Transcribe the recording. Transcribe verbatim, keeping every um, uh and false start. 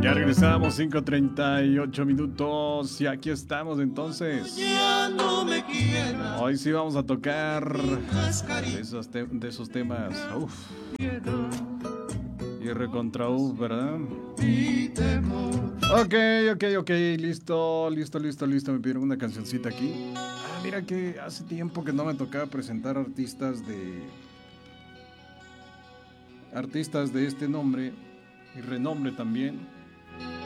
Ya regresamos, cinco treinta y ocho minutos y aquí estamos entonces. Hoy sí vamos a tocar de esos, te de esos temas. Uf. Y recontra uf, ¿verdad? Ok, ok, ok, listo, listo, listo, listo. Me pidieron una cancioncita aquí. Ah, mira que hace tiempo que no me tocaba presentar artistas de... Artistas de este nombre y renombre también.